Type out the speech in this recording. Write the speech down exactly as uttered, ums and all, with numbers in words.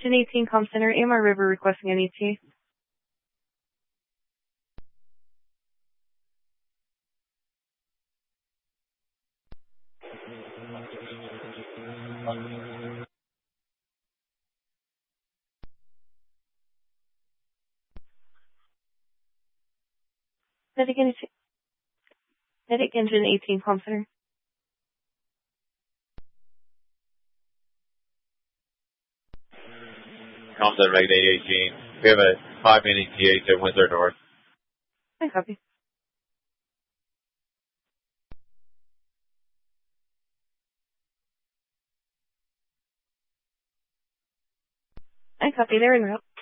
Engine eighteen Com Center, A M R River requesting N E T. Medic Engine, Medic Engine eighteen Com Center. Com Center, Medic eighteen. We have a five minute T H at Windsor North. I copy. I copy. They're en route.